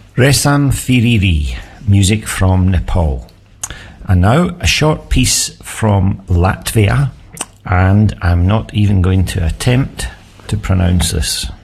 Resam Firiri, music from Nepal. And now a short piece from Latvia, and I'm not even going to attempt to pronounce this.